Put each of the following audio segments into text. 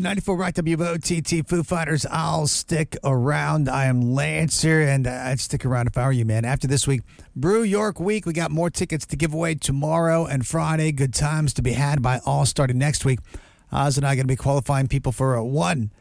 94 Rock WOTT Foo Fighters. I'll stick around. I am Lancer, and I'd stick around if I were you, man. After this week, Brew York Week, we got more tickets to give away tomorrow and Friday. Good times to be had by all starting next week. Oz and I are going to be qualifying people for one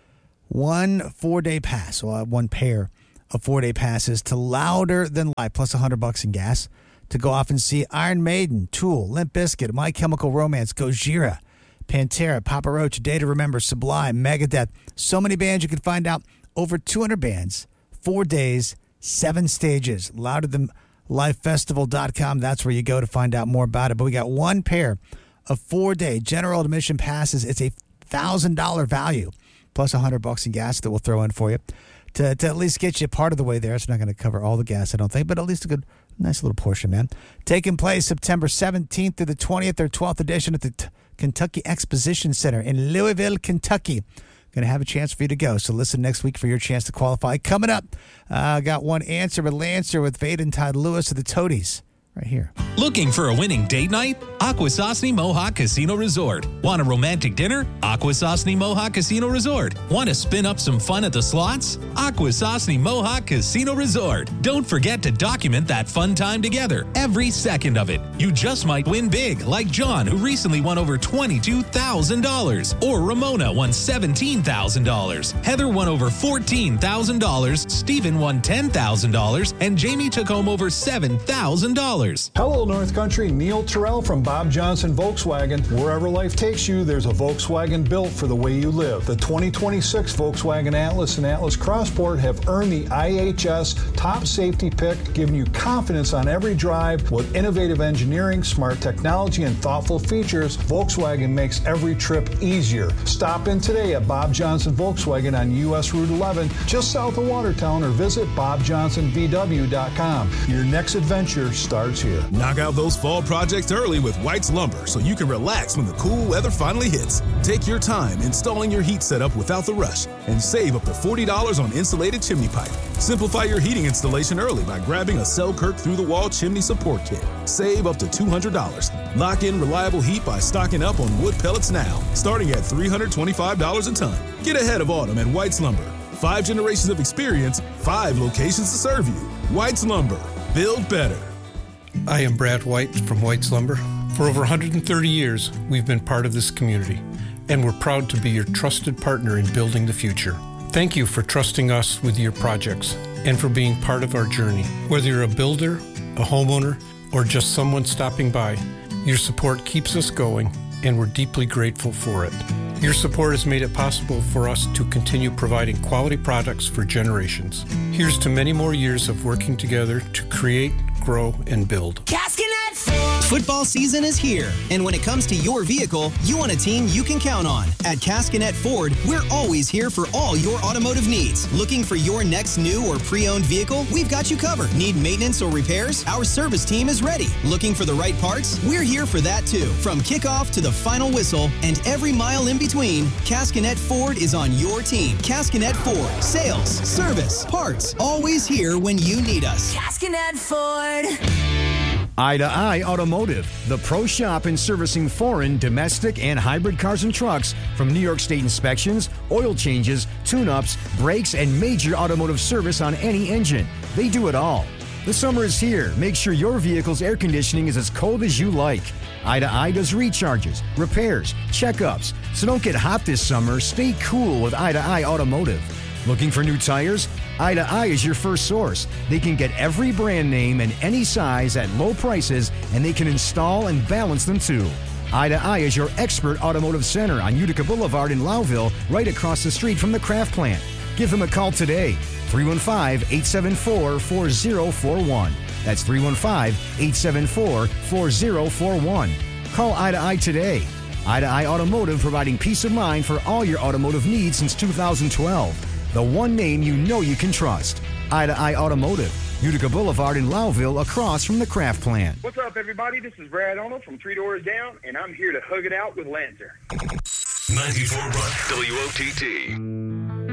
4-day pass. We'll have one pair of 4-day passes to Louder Than Life, plus $100 in gas, to go off and see Iron Maiden, Tool, Limp Bizkit, My Chemical Romance, Gojira, Pantera, Papa Roach, A Day to Remember, Sublime, Megadeth. So many bands you can find out. Over 200 bands, 4 days, 7 stages. LouderThanLifeFestival.com. That's where you go to find out more about it. But we got one pair of 4-day general admission passes. It's a $1,000 value, plus $100 in gas that we'll throw in for you to at least get you part of the way there. It's not going to cover all the gas, I don't think, but at least a good, nice little portion, man. Taking place September 17th through the 20th or 12th edition at the Kentucky Exposition Center in Louisville, Kentucky. Going to have a chance for you to go. So listen next week for your chance to qualify. Coming up, got one answer with Lancer with Vade and Todd Lewis of the Toadies. Right here. Looking for a winning date night? Akwesasne Mohawk Casino Resort. Want a romantic dinner? Akwesasne Mohawk Casino Resort. Want to spin up some fun at the slots? Akwesasne Mohawk Casino Resort. Don't forget to document that fun time together, every second of it. You just might win big, like John, who recently won over $22,000. Or Ramona won $17,000. Heather won over $14,000. Stephen won $10,000. And Jamie took home over $7,000. Hello, North Country. Neil Terrell from Bob Johnson Volkswagen. Wherever life takes you, there's a Volkswagen built for the way you live. The 2026 Volkswagen Atlas and Atlas Crossport have earned the IHS top safety pick, giving you confidence on every drive. With innovative engineering, smart technology, and thoughtful features, Volkswagen makes every trip easier. Stop in today at Bob Johnson Volkswagen on US Route 11, just south of Watertown, or visit bobjohnsonvw.com. Your next adventure starts here. Knock out those fall projects early with White's Lumber so you can relax when the cool weather finally hits. Take your time installing your heat setup without the rush and save up to $40 on insulated chimney pipe. Simplify your heating installation early by grabbing a Selkirk through-the-wall chimney support kit. Save up to $200. Lock in reliable heat by stocking up on wood pellets now, starting at $325 a ton. Get ahead of autumn at White's Lumber. 5 generations of experience, 5 locations to serve you. White's Lumber. Build better. I am Brad White from White's Lumber. For over 130 years, we've been part of this community, and we're proud to be your trusted partner in building the future. Thank you for trusting us with your projects and for being part of our journey. Whether you're a builder, a homeowner, or just someone stopping by, your support keeps us going, and we're deeply grateful for it. Your support has made it possible for us to continue providing quality products for generations. Here's to many more years of working together to create, grow, and build. Cascanet Ford. Football season is here, and when it comes to your vehicle, you want a team you can count on. At Cascanet Ford, we're always here for all your automotive needs. Looking for your next new or pre-owned vehicle? We've got you covered. Need maintenance or repairs? Our service team is ready. Looking for the right parts? We're here for that too. From kickoff to the final whistle and every mile in between, Cascanet Ford is on your team. Cascanet Ford. Sales, service, parts. Always here when you need us. Cascanet Ford. Eye to Eye Automotive, the pro shop in servicing foreign, domestic, and hybrid cars and trucks from New York State inspections, oil changes, tune-ups, brakes, and major automotive service on any engine. They do it all. The summer is here. Make sure your vehicle's air conditioning is as cold as you like. Eye to Eye does recharges, repairs, checkups. So don't get hot this summer. Stay cool with Eye to Eye Automotive. Looking for new tires? Eye to Eye is your first source. They can get every brand name and any size at low prices, and they can install and balance them too. Eye to Eye is your expert automotive center on Utica Boulevard in Lowville, right across the street from the Kraft plant. Give them a call today, 315-874-4041. That's 315-874-4041. Call Eye to Eye today. Eye to Eye Automotive, providing peace of mind for all your automotive needs since 2012. The one name you know you can trust. Eye to Eye Automotive, Utica Boulevard in Lowville, across from the Kraft plant. What's up, everybody? This is Brad Arnold from Three Doors Down, and I'm here to hug it out with Lancer. 94 Rock WOTT.